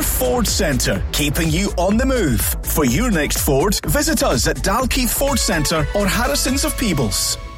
Ford Centre, keeping you on the move. For your next Ford, visit us at Dalkeith Ford Centre or Harrison's of Peebles.